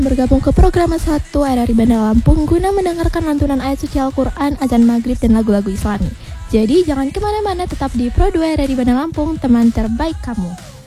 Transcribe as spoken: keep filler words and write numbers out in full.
Bergabung ke program satu R R I Bandar Lampung guna mendengarkan lantunan ayat suci Al-Quran, azan maghrib, dan lagu-lagu islami. Jadi jangan kemana-mana, tetap di Pro dua R R I Bandar Lampung, teman terbaik kamu.